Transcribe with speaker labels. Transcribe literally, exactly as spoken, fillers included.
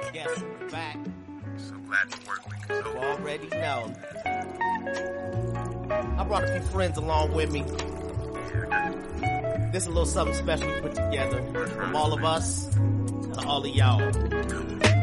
Speaker 1: Guess back.
Speaker 2: So glad the work week is
Speaker 1: You
Speaker 2: over.
Speaker 1: already know. I brought a few friends along with me. This is a little something special we put together from all of us to all of y'all.